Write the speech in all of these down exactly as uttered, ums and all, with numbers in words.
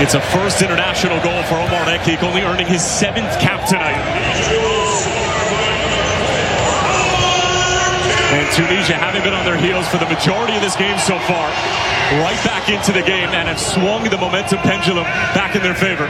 It's a first international goal for Omar Rekik, only earning his seventh cap tonight. And Tunisia, having been on their heels for the majority of this game so far, right back into the game and have swung the momentum pendulum back in their favor.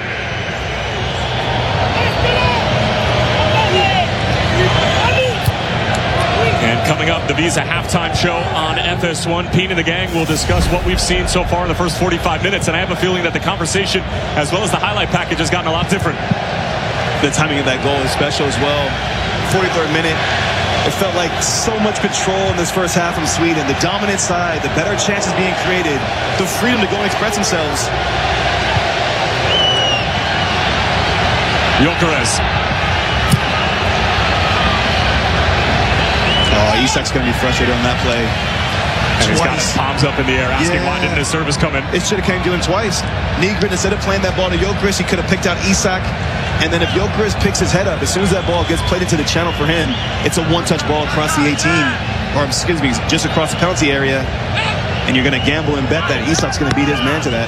And coming up, the Visa halftime show on F S one. Peen and the gang will discuss what we've seen so far in the first forty-five minutes. And I have a feeling that the conversation, as well as the highlight package, has gotten a lot different. The timing of that goal is special as well. forty-third minute. It felt like so much control in this first half from Sweden. The dominant side, the better chances being created, the freedom to go and express themselves. Gyökeres. Oh, Isak's going to be frustrated on that play. And he's got his palms up in the air, asking yeah. why didn't his service come in. It should have came to him twice. Nygren, instead of playing that ball to Gyökeres, he could have picked out Isak. And then if Gyökeres picks his head up, as soon as that ball gets played into the channel for him, it's a one-touch ball across the eighteen. Or, excuse me, just across the penalty area. And you're going to gamble and bet that Isak's going to beat his man to that.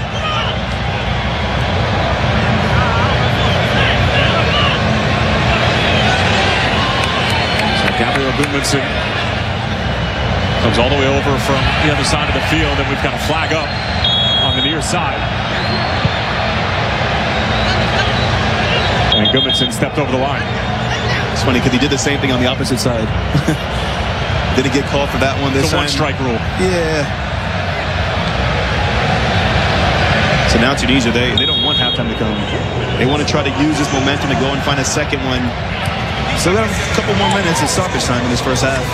Gabriel Gudmundsson comes all the way over from the other side of the field, and we've got a flag up on the near side. And Gudmundsson stepped over the line. It's funny because he did the same thing on the opposite side. Didn't get called for that one this the time. one strike rule. Yeah. So now Tunisia, they, they don't want halftime to come. They want to try to use this momentum to go and find a second one. So we have a couple more minutes of stoppage time in this first half.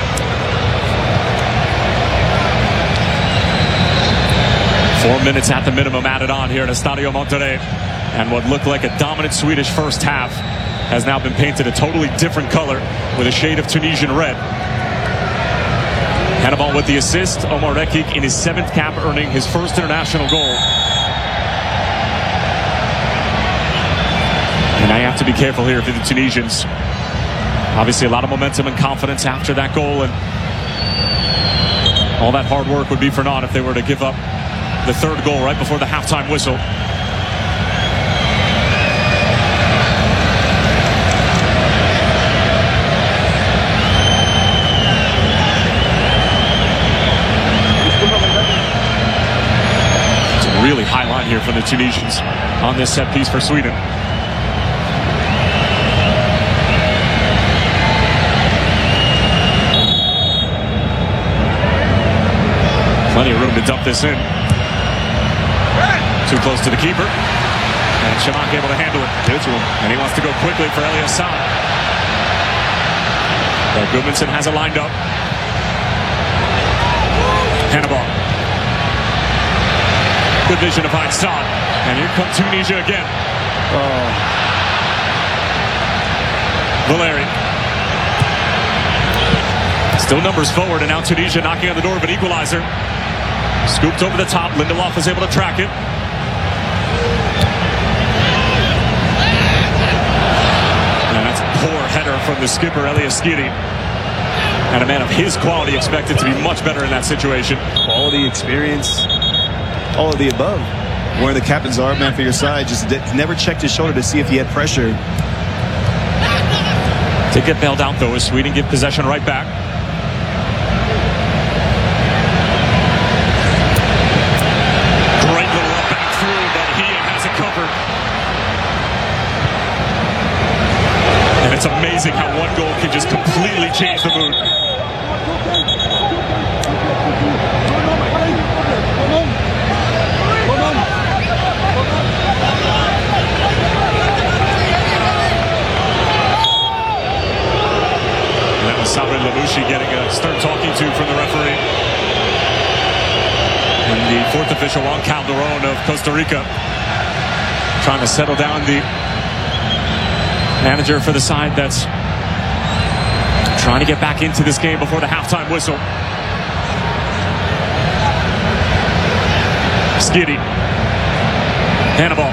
Four minutes at the minimum added on here at Estadio Monterrey. And what looked like a dominant Swedish first half has now been painted a totally different color with a shade of Tunisian red. Hannibal with the assist. Omar Rekik in his seventh cap, earning his first international goal. And now you have to be careful here for the Tunisians. Obviously a lot of momentum and confidence after that goal, and all that hard work would be for naught if they were to give up the third goal right before the halftime whistle. It's a really high line here from the Tunisians on this set piece for Sweden. Plenty of room to dump this in. Too close to the keeper. And Chamakh able to handle it. Give it to him. And he wants to go quickly for Elias Sam. But Gudmundsson has it lined up. Hannibal. Good vision to find Saad. And here comes Tunisia again. Oh. Valeri. Still numbers forward, and now Tunisia knocking on the door of an equalizer. Scooped over the top. Lindelof was able to track it. And that's a poor header from the skipper, Elias Skiri. And a man of his quality expected to be much better in that situation. Quality, experience, all of the above. Wearing the captain's arm, man, for your side. Just did, never checked his shoulder to see if he had pressure. To get bailed out, though, as Sweden give possession right back. And it's amazing how one goal can just completely change the mood. And that was Sabri Lamouchi getting a stern talking to from the referee. And the fourth official, Juan Calderon of Costa Rica, trying to settle down the manager for the side that's trying to get back into this game before the halftime whistle. Skiri. Hannibal.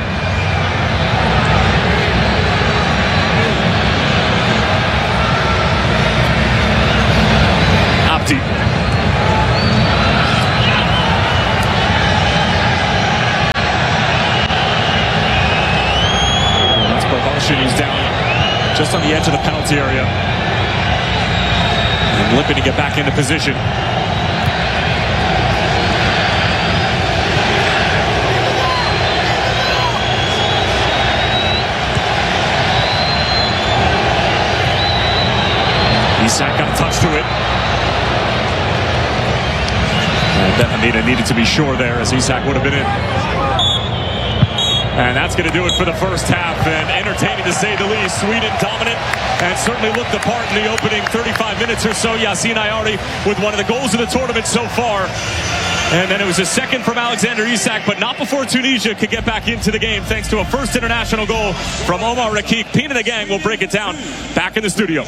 Abdi. just on the edge of the penalty area. And limping to get back into position. Isak got a touch to it. And Benhamida needed to be sure there, as Isak would have been in. And that's going to do it for the first half. And entertaining to say the least. Sweden dominant and certainly looked the part in the opening thirty-five minutes or so. Yasin Ayari with one of the goals of the tournament so far. And then it was a second from Alexander Isak, but not before Tunisia could get back into the game thanks to a first international goal from Omar Rakik. Pina and the gang will break it down. Back in the studio.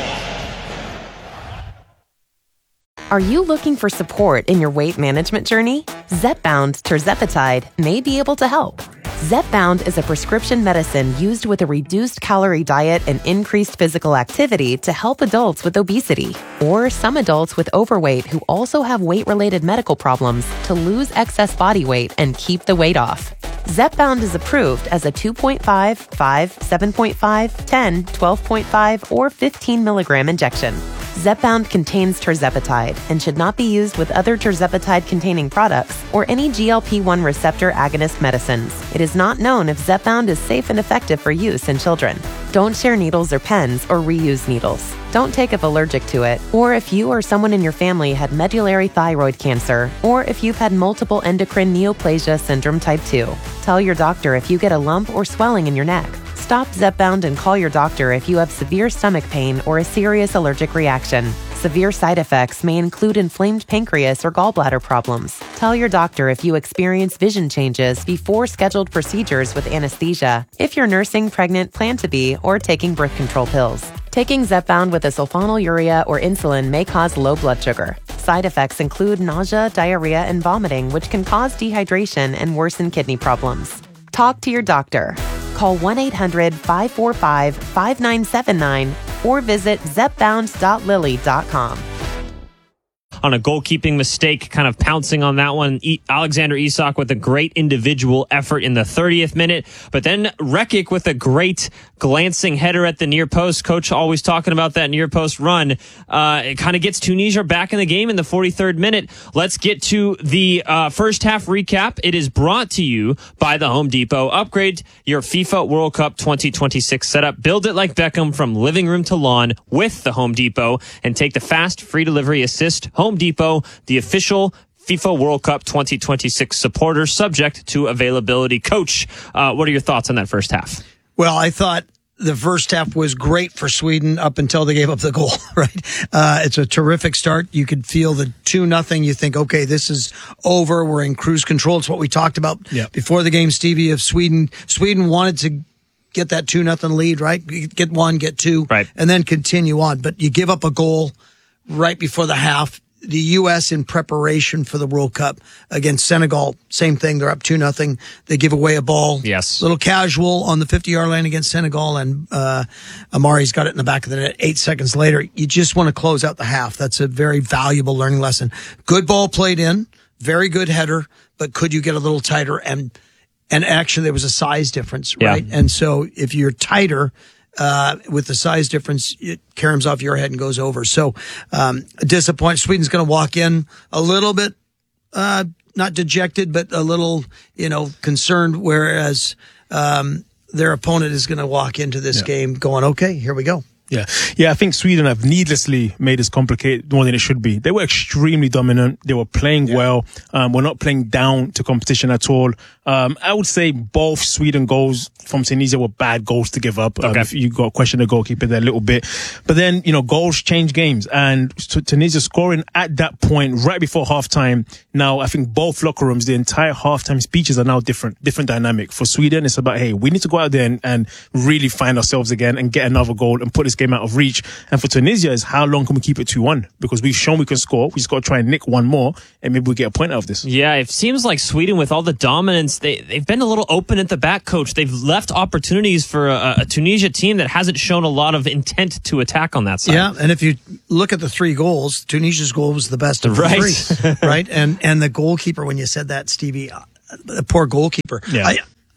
Are you looking for support in your weight management journey? Zepbound tirzepatide may be able to help. Zepbound is a prescription medicine used with a reduced calorie diet and increased physical activity to help adults with obesity, or some adults with overweight who also have weight-related medical problems to lose excess body weight and keep the weight off. Zepbound is approved as a two point five, five, seven point five, ten, twelve point five, or fifteen milligram injection. Zepbound contains tirzepatide and should not be used with other tirzepatide-containing products or any G L P one receptor agonist medicines. It is not known if Zepbound is safe and effective for use in children. Don't share needles or pens or reuse needles. Don't take if allergic to it, or if you or someone in your family had medullary thyroid cancer, or if you've had multiple endocrine neoplasia syndrome type two. Tell your doctor if you get a lump or swelling in your neck. Stop Zepbound and call your doctor if you have severe stomach pain or a serious allergic reaction. Severe side effects may include inflamed pancreas or gallbladder problems. Tell your doctor if you experience vision changes before scheduled procedures with anesthesia, if you're nursing, pregnant, plan to be, or taking birth control pills. Taking Zepbound with a sulfonylurea or insulin may cause low blood sugar. Side effects include nausea, diarrhea, and vomiting, which can cause dehydration and worsen kidney problems. Talk to your doctor. Call one eight hundred, five four five, five nine seven nine or visit zepbound dot lily dot com. On a goalkeeping mistake, kind of pouncing on that one. E- Alexander Isak with a great individual effort in the thirtieth minute, but then Rekik with a great glancing header at the near post. Coach always talking about that near post run. Uh, it kind of gets Tunisia back in the game in the forty-third minute. Let's get to the uh, first half recap. It is brought to you by the Home Depot. Upgrade your FIFA World Cup twenty twenty-six setup. Build it like Beckham from living room to lawn with the Home Depot and take the fast free delivery assist. Home Depot, the official FIFA World Cup twenty twenty-six supporter, subject to availability. Coach, uh, what are your thoughts on that first half? Well, I thought the first half was great for Sweden up until they gave up the goal, right? Uh, it's a terrific start. You could feel the two nothing. You think, okay, this is over. We're in cruise control. It's what we talked about yep. before the game, Stevie, of Sweden. Sweden wanted to get that two nothing lead, right? Get one, get two, right, and then continue on. But you give up a goal right before the half. The U S in preparation for the World Cup against Senegal, same thing. They're up two nothing. They give away a ball. Yes. A little casual on the fifty-yard line against Senegal, and uh Amari's got it in the back of the net eight seconds later. You just want to close out the half. That's a very valuable learning lesson. Good ball played in, very good header, but could you get a little tighter? And and actually, there was a size difference, right? Yeah. And so if you're tighter, Uh, with the size difference, it caroms off your head and goes over. So, um, disappointed. Sweden's going to walk in a little bit, uh, not dejected, but a little, you know, concerned. Whereas, um, their opponent is going to walk into this yeah. game going, okay, here we go. Yeah. Yeah, I think Sweden have needlessly made this complicated more than it should be. They were extremely dominant. They were playing yeah. well. Um, we're not playing down to competition at all. Um, I would say both Sweden goals from Tunisia were bad goals to give up. Um, okay. If you got to question the goalkeeper there a little bit. But then, you know, goals change games. And Tunisia scoring at that point, right before halftime. Now, I think both locker rooms, the entire halftime speeches are now different, different dynamic. For Sweden, it's about, hey, we need to go out there and, and really find ourselves again and get another goal and put this game out of reach. And for Tunisia, is how long can we keep it two one? Because we've shown we can score. We just got to try and nick one more, and maybe we get a point out of this. Yeah, it seems like Sweden, with all the dominance, they, they've been a little open at the back, Coach. They've left opportunities for a, a Tunisia team that hasn't shown a lot of intent to attack on that side. Yeah, and if you look at the three goals, Tunisia's goal was the best of the right. three. Right? And and the goalkeeper, when you said that, Stevie, uh, the poor goalkeeper. Yeah. I,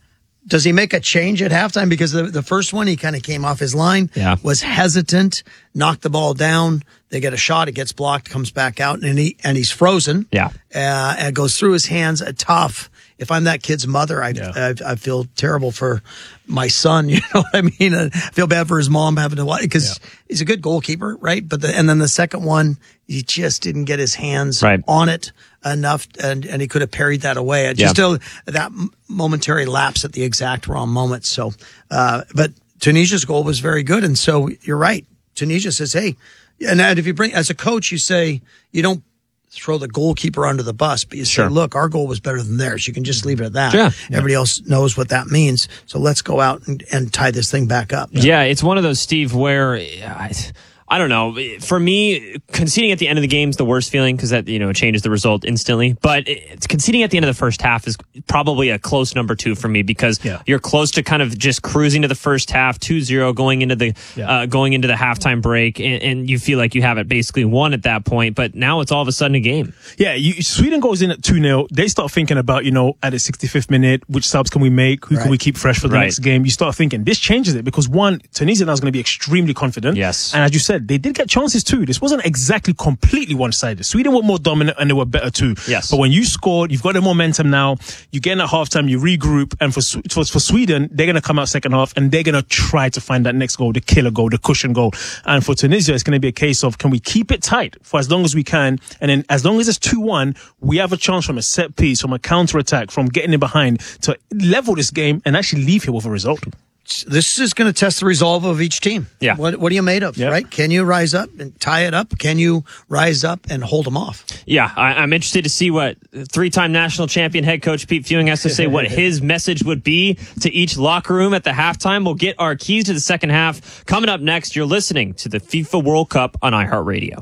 Does he make a change at halftime? Because the, the first one, he kind of came off his line, yeah. was hesitant, knocked the ball down. They get a shot, it gets blocked, comes back out, and he and he's frozen. Yeah, uh, and it goes through his hands. A tough. If I'm that kid's mother, I, yeah. I I feel terrible for my son. You know what I mean? I feel bad for his mom having to watch because yeah. he's a good goalkeeper, right? But the, and then the second one, he just didn't get his hands right. on it enough, and, and he could have parried that away. Just yeah. still that momentary lapse at the exact wrong moment. So, uh, but Tunisia's goal was very good, and so you're right. Tunisia says, "Hey," and if you bring as a coach, you say you don't throw the goalkeeper under the bus, but you say, sure. look, our goal was better than theirs. You can just leave it at that. Yeah. Everybody else knows what that means. So let's go out and, and tie this thing back up. Yeah. yeah, it's one of those, Steve, where I, I don't know. For me, conceding at the end of the game is the worst feeling because that, you know, it changes the result instantly. But it's, conceding at the end of the first half is probably a close number two for me because yeah. you're close to kind of just cruising to the first half, two zero going into the yeah. uh, going into the halftime break, and, and you feel like you have it basically won at that point. But now it's all of a sudden a game. Yeah, you, Sweden goes in at two nil. They start thinking about, you know, at the sixty-fifth minute, which subs can we make? Who right. can we keep fresh for the right. next game? You start thinking this changes it because one, Tunisia now is going to be extremely confident. Yes, and as you said, they did get chances too. This wasn't exactly completely one-sided. Sweden were more dominant and they were better too. Yes. But when you scored, you've got the momentum now. You get in at halftime, you regroup, and for for, for Sweden, they're going to come out second half and they're going to try to find that next goal, the killer goal, the cushion goal. And for Tunisia, it's going to be a case of can we keep it tight for as long as we can, and then as long as it's two one, we have a chance from a set piece, from a counter-attack, from getting in behind to level this game and actually leave here with a result. This is going to test the resolve of each team. Yeah. What, what are you made of, yep. right? Can you rise up and tie it up? Can you rise up and hold them off? Yeah, I, I'm interested to see what three-time national champion head coach Pete Fewing has to say, what his message would be to each locker room at the halftime. We'll get our keys to the second half. Coming up next, you're listening to the FIFA World Cup on iHeartRadio.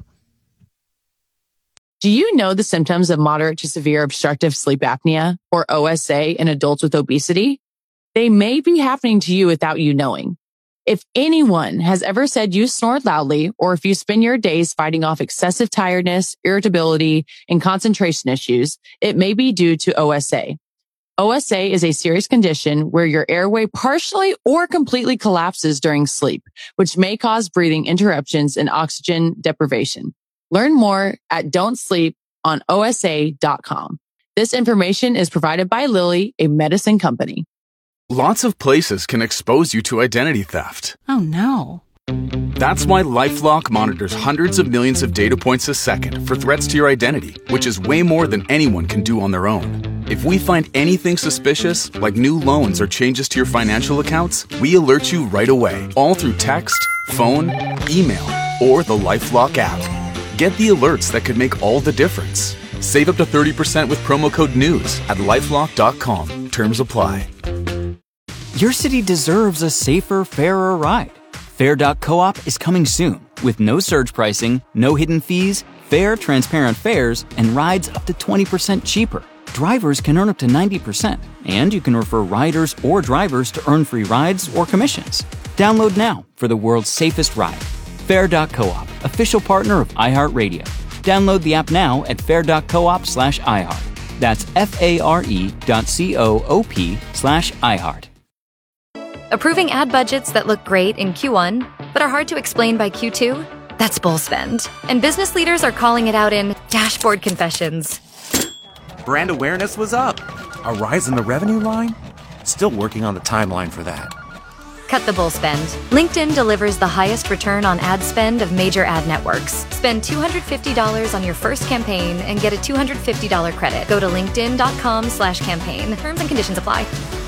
Do you know the symptoms of moderate to severe obstructive sleep apnea, or O S A, in adults with obesity? They may be happening to you without you knowing. If anyone has ever said you snore loudly, or if you spend your days fighting off excessive tiredness, irritability, and concentration issues, it may be due to O S A. O S A is a serious condition where your airway partially or completely collapses during sleep, which may cause breathing interruptions and oxygen deprivation. Learn more at don't sleep on O S A dot com. This information is provided by Lilly, a medicine company. Lots of places can expose you to identity theft. Oh no. That's why LifeLock monitors hundreds of millions of data points a second for threats to your identity, which is way more than anyone can do on their own. If we find anything suspicious, like new loans or changes to your financial accounts, we alert you right away, all through text, phone, email, or the LifeLock app. Get the alerts that could make all the difference. Save up to thirty percent with promo code NEWS at lifelock dot com. Terms apply. Your city deserves a safer, fairer ride. Fair dot coop is coming soon with no surge pricing, no hidden fees, fair, transparent fares, and rides up to twenty percent cheaper. Drivers can earn up to ninety percent, and you can refer riders or drivers to earn free rides or commissions. Download now for the world's safest ride. Fair dot coop, official partner of iHeartRadio. Download the app now at fair dot coop slash iHeart. That's F-A-R-E dot C-O-O-P slash iHeart. Approving ad budgets that look great in Q one, but are hard to explain by Q two? That's bull spend. And business leaders are calling it out in dashboard confessions. Brand awareness was up. A rise in the revenue line? Still working on the timeline for that. Cut the bull spend. LinkedIn delivers the highest return on ad spend of major ad networks. Spend two hundred fifty dollars on your first campaign and get a two hundred fifty dollars credit. Go to linkedin dot com slash campaign. Terms and conditions apply.